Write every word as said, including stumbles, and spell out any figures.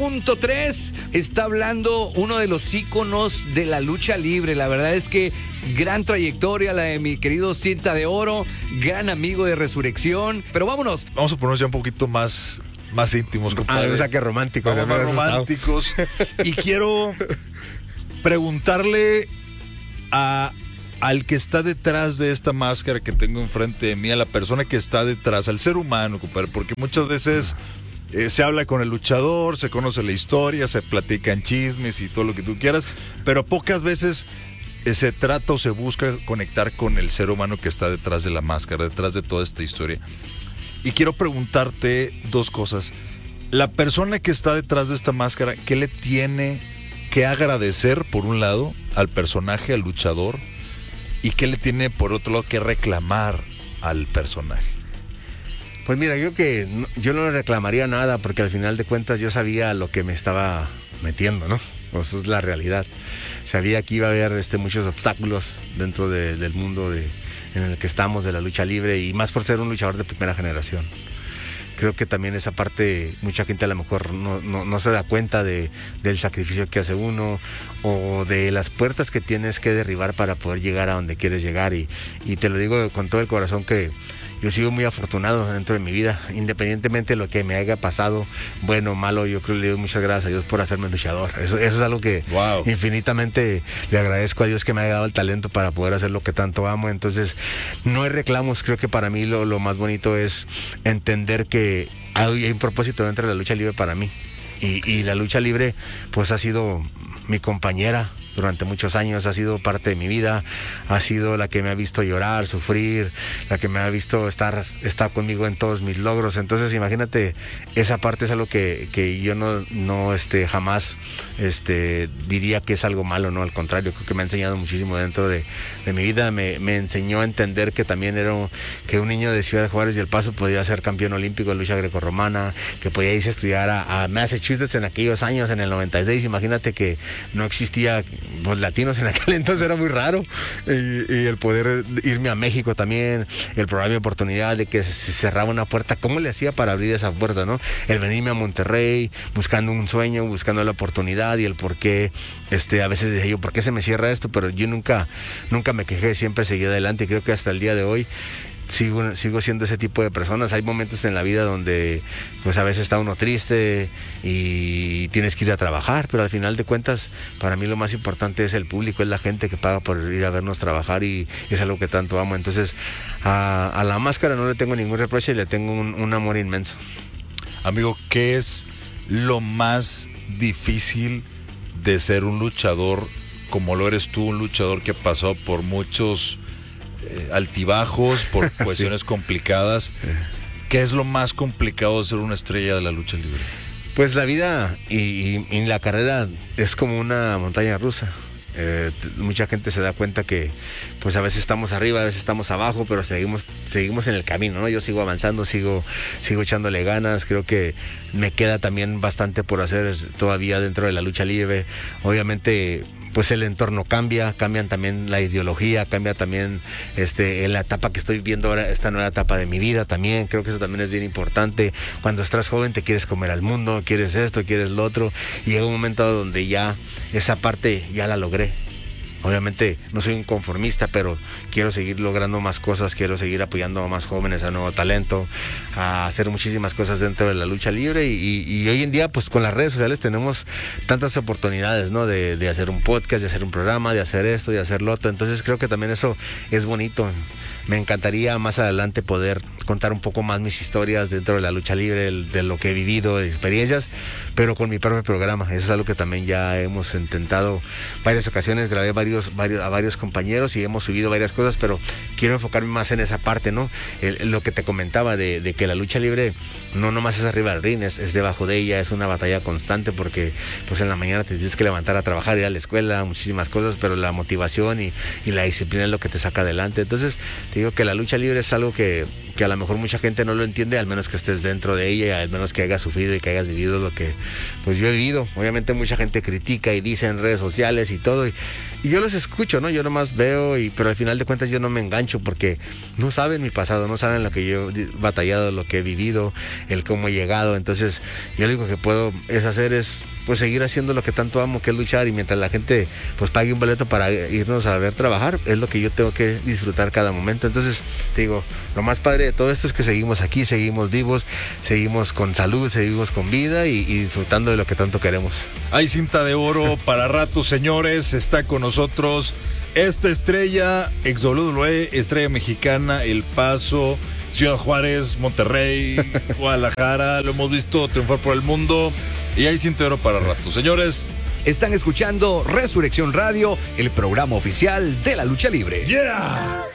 punto tres está hablando uno de los íconos de la lucha libre. La verdad es que gran trayectoria la de mi querido Cinta de Oro, gran amigo de Resurrección. Pero vámonos. Vamos a ponernos ya un poquito más, más íntimos, compadre. Ah, o sea, que románticos. Vamos más románticos. Y quiero preguntarle a... al que está detrás de esta máscara que tengo enfrente de mí, a la persona que está detrás, al ser humano, compadre, porque muchas veces eh, se habla con el luchador, se conoce la historia, se platican chismes y todo lo que tú quieras, pero pocas veces eh, se trata o se busca conectar con el ser humano que está detrás de la máscara, detrás de toda esta historia. Y quiero preguntarte dos cosas. La persona que está detrás de esta máscara, ¿qué le tiene que agradecer, por un lado, al personaje, al luchador? ¿Y qué le tiene, por otro lado, que reclamar al personaje? Pues mira, yo que no, yo no le reclamaría nada, porque al final de cuentas yo sabía lo que me estaba metiendo, ¿no? Eso es la realidad. Sabía que iba a haber este, muchos obstáculos dentro de, del mundo de, en el que estamos, de la lucha libre, y más por ser un luchador de primera generación. Creo que también esa parte, mucha gente a lo mejor no, no, no se da cuenta de, del sacrificio que hace uno, o de las puertas que tienes que derribar para poder llegar a donde quieres llegar. Y, y te lo digo con todo el corazón, que yo sigo muy afortunado dentro de mi vida, independientemente de lo que me haya pasado, bueno o malo. Yo creo que le doy muchas gracias a Dios por hacerme luchador. Eso, eso es algo que wow. infinitamente le agradezco a Dios, que me haya dado el talento para poder hacer lo que tanto amo. Entonces, no hay reclamos. Creo que para mí lo, lo más bonito es entender que hay, hay un propósito dentro de la lucha libre para mí. Y, y la lucha libre, pues, ha sido mi compañera durante muchos años, ha sido parte de mi vida, ha sido la que me ha visto llorar, sufrir, la que me ha visto estar, estar conmigo en todos mis logros. Entonces, imagínate, esa parte es algo que, que yo no, no este, jamás este, diría que es algo malo, no, al contrario, creo que me ha enseñado muchísimo dentro de, de mi vida. Me, me enseñó a entender que también era un, que un niño de Ciudad Juárez y El Paso podía ser campeón olímpico de lucha grecorromana, que podía irse a estudiar a, a Massachusetts en aquellos años, en el noventa y seis. Imagínate que no existía pues latinos en aquel entonces, era muy raro, y, y el poder irme a México también, el programa de oportunidad de que se cerraba una puerta, ¿cómo le hacía para abrir esa puerta, no? El venirme a Monterrey buscando un sueño, buscando la oportunidad, y el por qué, este, a veces decía yo, ¿por qué se me cierra esto? Pero yo nunca, nunca me quejé, siempre seguí adelante, y creo que hasta el día de hoy Sigo, sigo siendo ese tipo de personas. Hay momentos en la vida donde pues a veces está uno triste y tienes que ir a trabajar, pero al final de cuentas para mí lo más importante es el público, es la gente que paga por ir a vernos trabajar, y es algo que tanto amo. Entonces a, a la máscara no le tengo ningún reproche, y le tengo un, un amor inmenso. Amigo, ¿qué es lo más difícil de ser un luchador como lo eres tú, un luchador que pasó por muchos Eh, altibajos, por cuestiones sí. complicadas? ¿Qué es lo más complicado de ser una estrella de la lucha libre? Pues la vida y, y, y la carrera es como una montaña rusa. Eh, mucha gente se da cuenta que pues a veces estamos arriba, a veces estamos abajo, pero seguimos seguimos en el camino, ¿no? Yo sigo avanzando, sigo sigo echándole ganas. Creo que me queda también bastante por hacer todavía dentro de la lucha libre. Obviamente pues el entorno cambia, cambian también la ideología, cambia también este, en la etapa que estoy viendo ahora, esta nueva etapa de mi vida también. Creo que eso también es bien importante. Cuando estás joven te quieres comer al mundo, quieres esto, quieres lo otro, y llega un momento donde ya esa parte ya la logré. Obviamente no soy un conformista, pero quiero seguir logrando más cosas, quiero seguir apoyando a más jóvenes, a nuevo talento, a hacer muchísimas cosas dentro de la lucha libre, y, y, y hoy en día pues con las redes sociales tenemos tantas oportunidades, ¿no? De, de hacer un podcast, de hacer un programa, de hacer esto, de hacer lo otro. Entonces creo que también eso es bonito. Me encantaría más adelante poder contar un poco más mis historias dentro de la lucha libre, de lo que he vivido, de experiencias, pero con mi propio programa. Eso es algo que también ya hemos intentado varias ocasiones. Grabé varios, varios, a varios compañeros y hemos subido varias cosas, pero quiero enfocarme más en esa parte, ¿no? El, lo que te comentaba de, de que la lucha libre no nomás es arriba del ring, es, es debajo de ella, es una batalla constante, porque pues en la mañana te tienes que levantar a trabajar, ir a la escuela, muchísimas cosas, pero la motivación y, y la disciplina es lo que te saca adelante. Entonces, te digo que la lucha libre es algo que, que a lo mejor mucha gente no lo entiende, al menos que estés dentro de ella, al menos que hayas sufrido y que hayas vivido lo que pues yo he vivido. Obviamente mucha gente critica y dice en redes sociales y todo, y, y yo los escucho, ¿no? Yo nomás veo, y pero al final de cuentas yo no me engancho porque no saben mi pasado, no saben lo que yo he batallado, lo que he vivido, el cómo he llegado. Entonces yo lo único que puedo es hacer es pues seguir haciendo lo que tanto amo, que es luchar, y mientras la gente pues pague un boleto para irnos a ver trabajar, es lo que yo tengo que disfrutar cada momento. Entonces te digo, lo más padre de todo esto es que seguimos aquí, seguimos vivos, seguimos con salud, seguimos con vida y, y disfrutando de lo que tanto queremos. Hay cinta de oro para rato, señores. Está con nosotros esta estrella, ex W W E, estrella mexicana, El Paso, Ciudad Juárez, Monterrey, Guadalajara. Lo hemos visto triunfar por el mundo. Y hay cinta de oro para rato, señores. Están escuchando Resurrección Radio, el programa oficial de la lucha libre. ¡Yeah!